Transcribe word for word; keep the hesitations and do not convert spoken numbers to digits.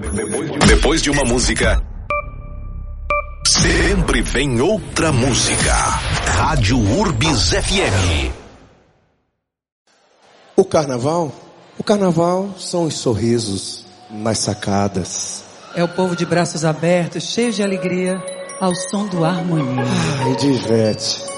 Depois de uma música, sempre vem outra música. Rádio Urbis F M. O carnaval, o carnaval são os sorrisos nas sacadas. É o povo de braços abertos, cheio de alegria, ao som do harmonia. Ai, diverte.